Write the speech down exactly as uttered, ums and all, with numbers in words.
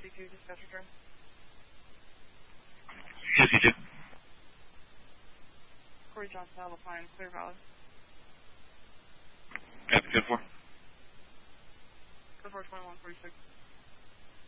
C two, dispatcher turn. Yes, you do. Corey Johnson, Alpha Pine, Clear Valley. Copy, good for. Good for twenty-one forty-six.